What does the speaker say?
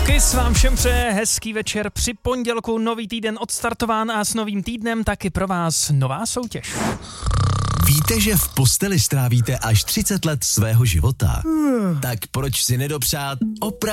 Kiss vám všem přeje hezký večer. Při pondělku nový týden odstartován a s novým týdnem taky pro vás nová soutěž. Víte, že v posteli strávíte až 30 let svého života? Tak proč si nedopřát opravdu